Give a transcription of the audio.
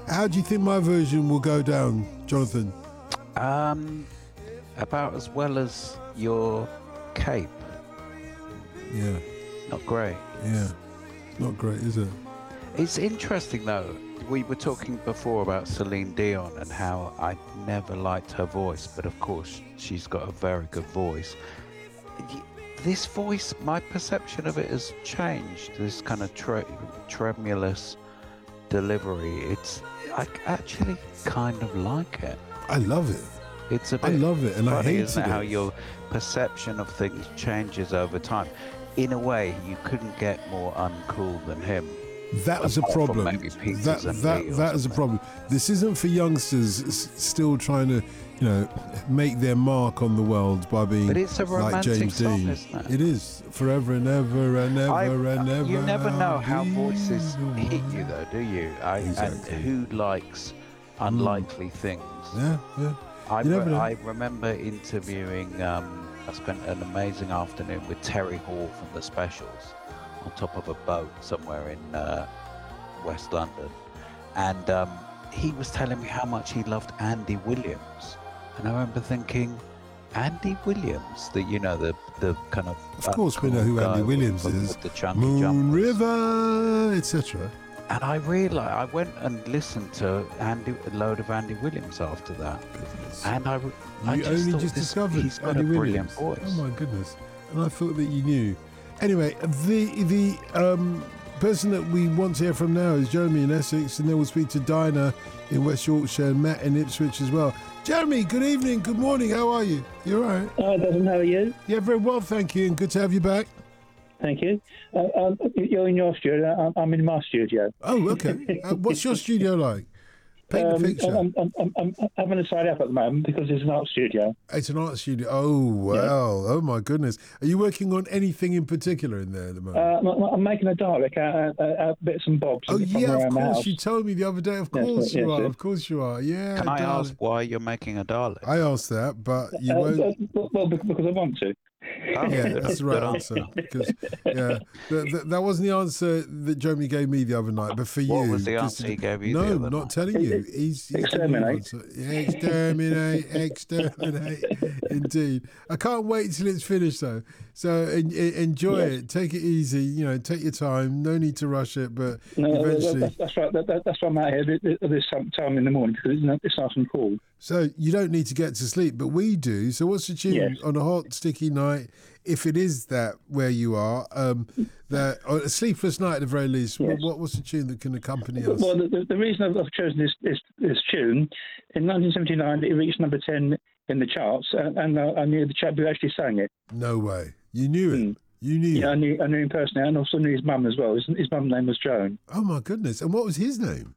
How do you think my version will go down, Jonathan? About as well as your cape. Yeah. Not great. Yeah. Not great, is it? It's interesting though. We were talking before about Celine Dion and how I never liked her voice, but of course she's got a very good voice. This voice, my perception of it has changed. This kind of tremulous delivery. I actually kind of like it. I love it. It's a bit I love it, and funny, I hate isn't it. How your perception of things changes over time. In a way, you couldn't get more uncool than him. That was a problem. That is a problem. This isn't for youngsters still trying to, make their mark on the world by being but it's a like James song, Dean. Isn't it? It is forever and ever and ever and ever. You never know how voices hit you, though, do you? Exactly. And who likes unlikely things? Yeah. I remember interviewing. I spent an amazing afternoon with Terry Hall from The Specials on top of a boat somewhere in West London, and he was telling me how much he loved Andy Williams, and I remember thinking, Andy Williams, the kind of course we know who Andy Williams is, with the chunky Moon jumpers. River, etc. And I realised, I went and listened to a load of Andy Williams after that. Goodness. And I only just discovered he's got Andy a brilliant Williams. voice. Oh my goodness. And I thought that you knew. Anyway, the person that we want to hear from now is Jeremy in Essex, and then we'll speak to Dinah in West Yorkshire and Matt in Ipswich as well. Jeremy, good evening, good morning, how are you? You all right? Hi, Desmond, how are you? Yeah, very well, thank you, and good to have you back. Thank you. You're in your studio. I'm in my studio. Oh, okay. What's your studio like? Paint the picture. I'm having to side up at the moment because it's an art studio. It's an art studio. Oh, wow. Yeah. Oh, my goodness. Are you working on anything in particular in there at the moment? I'm making a Dalek out bits and bobs. Oh, yeah, of course. House. You told me the other day. Of course you are. Of course you are. Yeah. Can I ask why you're making a Dalek? I asked that, but you won't. Well, because I want to. Oh, yeah, that's the right answer. Because that wasn't the answer that Jeremy gave me the other night. But for you, what was the answer he gave you? No, the other not night? telling you. He's exterminate. Exterminate. Indeed. I can't wait till it's finished though. So enjoy it. Take it easy. Take your time. No need to rush it. But eventually, that's right. That's why I'm out here this time in the morning because it's nice and cool. So you don't need to get to sleep, but we do. So what's the tune on a hot, sticky night, if it is that where you are, or a sleepless night at the very least? Yes. What's the tune that can accompany us? Well, the reason I've chosen this tune, in 1979 it reached number 10 in the charts, and I knew the chap who actually sang it. No way. You knew it? You knew Yeah, I knew him personally, and also knew his mum as well. His mum's name was Joan. Oh, my goodness. And what was his name?